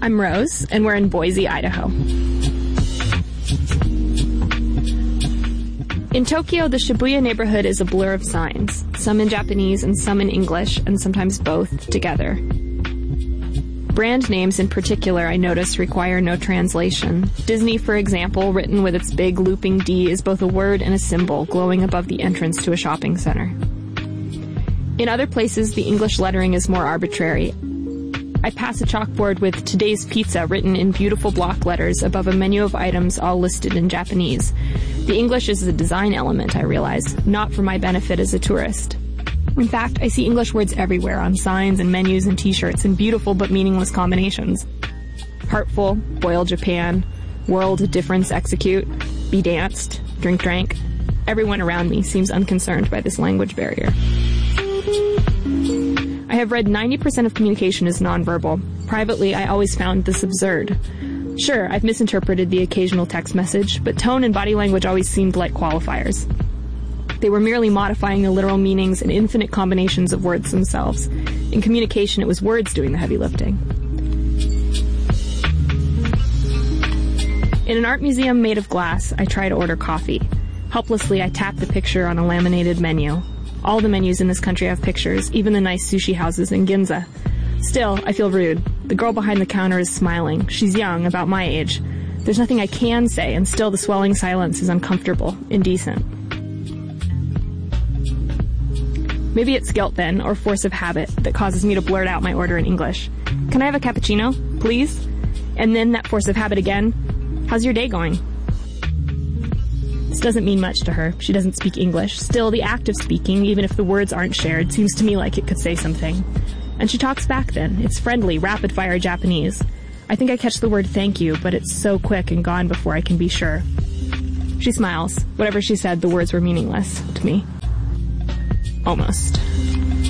I'm Rose, and we're in Boise, Idaho. In Tokyo, the Shibuya neighborhood is a blur of signs, some in Japanese and some in English, and sometimes both together. Brand names in particular, I notice, require no translation. Disney, for example, written with its big looping D, is both a word and a symbol glowing above the entrance to a shopping center. In other places, the English lettering is more arbitrary. I pass a chalkboard with "Today's Pizza" written in beautiful block letters above a menu of items all listed in Japanese. The English is a design element, I realize, not for my benefit as a tourist. In fact, I see English words everywhere on signs and menus and t-shirts in beautiful but meaningless combinations. Heartful, boil Japan, world difference execute, be danced, drink drank. Everyone around me seems unconcerned by this language barrier. I have read 90% of communication is nonverbal. Privately, I always found this absurd. Sure, I've misinterpreted the occasional text message, but tone and body language always seemed like qualifiers. They were merely modifying the literal meanings and infinite combinations of words themselves. In communication, it was words doing the heavy lifting. In an art museum made of glass, I try to order coffee. Helplessly, I tap the picture on a laminated menu. All the menus in this country have pictures, even the nice sushi houses in Ginza. Still, I feel rude. The girl behind the counter is smiling. She's young, about my age. There's nothing I can say, and still the swelling silence is uncomfortable, indecent. Maybe it's guilt then, or force of habit, that causes me to blurt out my order in English. "Can I have a cappuccino, please?" And then that force of habit again. "How's your day going?" This doesn't mean much to her. She doesn't speak English. Still, the act of speaking, even if the words aren't shared, seems to me like it could say something. And she talks back then. It's friendly, rapid-fire Japanese. I think I catch the word "thank you," but it's so quick and gone before I can be sure. She smiles. Whatever she said, the words were meaningless to me. Almost.